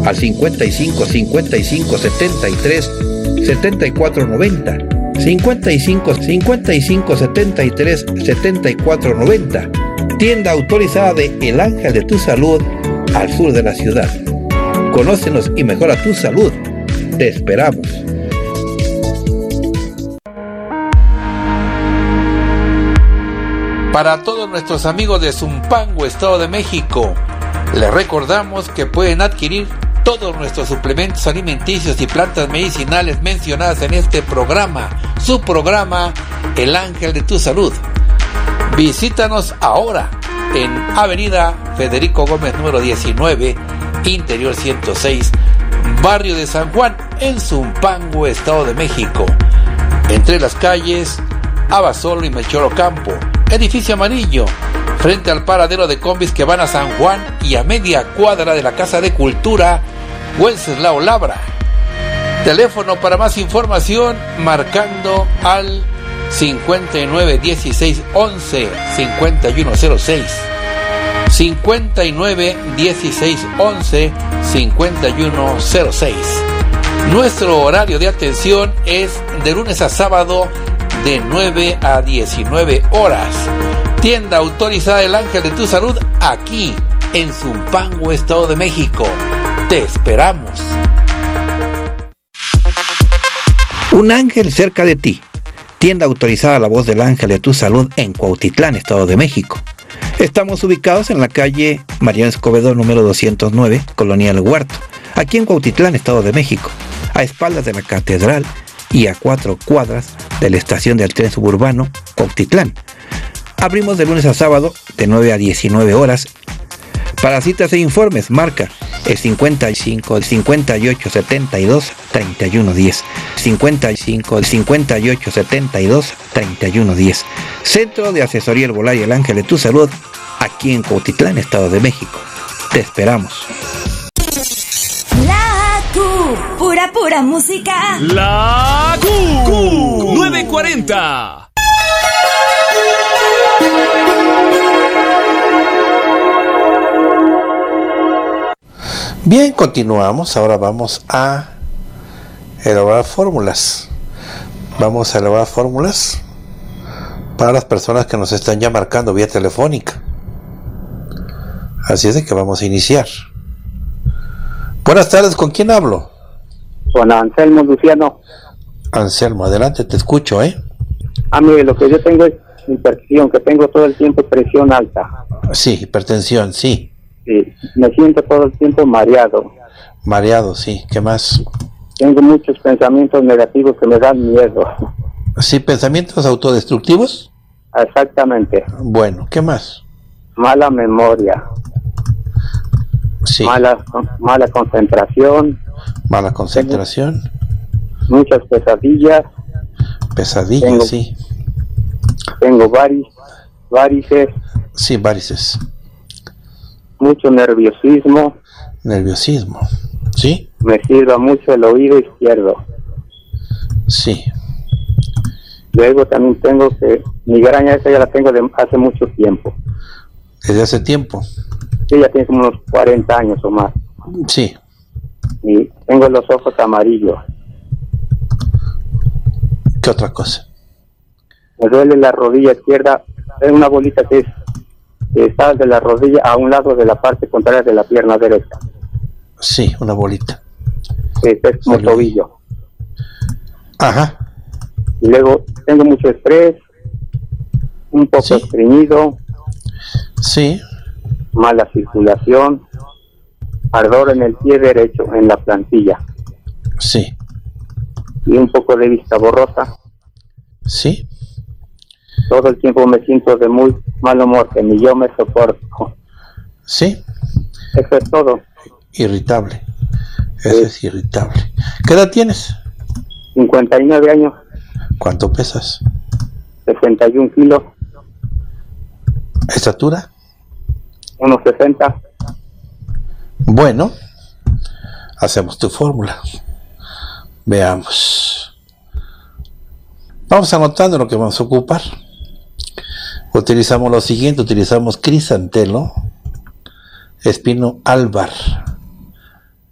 al 55 55 73 74 90, 55 55 73 74 90. Tienda autorizada de El Ángel de tu Salud al sur de la ciudad. Conócenos y mejora tu salud. Te esperamos. Para todos nuestros amigos de Zumpango, Estado de México, les recordamos que pueden adquirir todos nuestros suplementos alimenticios y plantas medicinales mencionadas en este programa, su programa El Ángel de tu Salud. Visítanos ahora en Avenida Federico Gómez número 19, Interior 106, Barrio de San Juan, en Zumpango, Estado de México, entre las calles Abasolo y Melchor Ocampo. Edificio amarillo, frente al paradero de combis que van a San Juan y a media cuadra de la Casa de Cultura Wenceslao Labra. Teléfono para más información marcando al 59 16 11 5106, 59 16 11 5106. Nuestro horario de atención es de lunes a sábado de 9 a 19 horas. Tienda autorizada El Ángel de tu Salud aquí en Zumpango, Estado de México. Te esperamos. Un ángel cerca de ti. Tienda autorizada La Voz del Ángel de tu Salud en Cuautitlán, Estado de México. Estamos ubicados en la calle Mariano Escobedo número 209, Colonia El Huerto, aquí en Cuautitlán, Estado de México, a espaldas de la Catedral y a 4 cuadras de la estación del tren suburbano Cuautitlán. Abrimos de lunes a sábado de 9 a 19 horas. Para citas e informes marca el 55 58 72 31 10, 55 58 72 31 10. Centro de Asesoría Herbolaria El Ángel de tu Salud, aquí en Cuautitlán, Estado de México. Te esperamos. La Q, pura música. La Q 940. Bien, continuamos. Ahora vamos a elaborar fórmulas. Vamos a elaborar fórmulas para las personas que nos están ya marcando vía telefónica. Así es de que vamos a iniciar. Buenas tardes, ¿con quién hablo? Con Anselmo Luciano. Anselmo, adelante, te escucho, Mire, lo que yo tengo es hipertensión, que tengo todo el tiempo presión alta. Sí, hipertensión, sí. Sí, me siento todo el tiempo mareado. Mareado, sí. ¿Qué más? Tengo muchos pensamientos negativos que me dan miedo. Sí, pensamientos autodestructivos. Exactamente. Bueno, ¿qué más? Mala memoria. Sí. Mala concentración. Mala concentración. Muchas pesadillas. Pesadillas, sí. Tengo varices. Sí, varices. Mucho nerviosismo. Nerviosismo, ¿sí? Me sirva mucho el oído izquierdo. Sí. Luego también tengo que migraña, esa ya la tengo de hace mucho tiempo. ¿Desde hace tiempo? Sí, ya tiene como unos 40 años o más. Sí. Y tengo los ojos amarillos. ¿Qué otra cosa? Me duele la rodilla izquierda. Es una bolita que está de la rodilla a un lado de la parte contraria de la pierna derecha. Sí, una bolita. Es como tobillo. Ajá. Y luego tengo mucho estrés, un poco estreñido. Sí. Mala circulación, ardor en el pie derecho, en la plantilla. Sí. Y un poco de vista borrosa. Sí. Todo el tiempo me siento de muy mal humor, que ni yo me soporto. Sí. Eso es todo. Irritable. Eso es irritable. ¿Qué edad tienes? 59 años. ¿Cuánto pesas? 61 kilos. ¿Estatura? 1,60. Bueno, hacemos tu fórmula. Veamos. Vamos anotando lo que vamos a ocupar. Utilizamos lo siguiente, utilizamos crisantelo, espino albar,